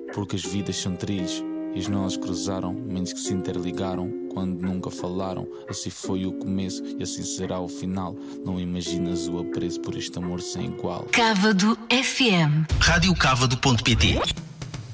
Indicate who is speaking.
Speaker 1: Porque as vidas são trilhos e os nós cruzaram, mentes que se interligaram quando nunca falaram. Assim foi o começo e assim será o final. Não imaginas o apreço por este amor sem igual.
Speaker 2: Cávado FM.
Speaker 3: Rádio Cávado.pt